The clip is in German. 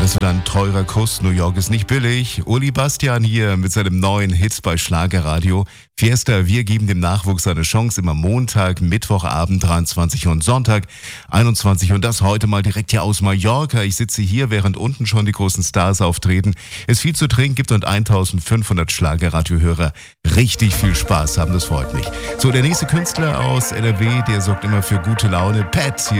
Das wird ein teurer Kuss. New York ist nicht billig. Uli Bastian hier mit seinem neuen Hit bei Schlagerradio. Fiesta, wir geben dem Nachwuchs eine Chance. Immer Montag, Mittwochabend 23 und Sonntag 21. Und das heute mal direkt hier aus Mallorca. Ich sitze hier, während unten schon die großen Stars auftreten. Es viel zu trinken gibt und 1500 Schlagerradiohörer richtig viel Spaß haben. Das freut mich. So, der nächste Künstler aus NRW, der sorgt immer für gute Laune. Pat.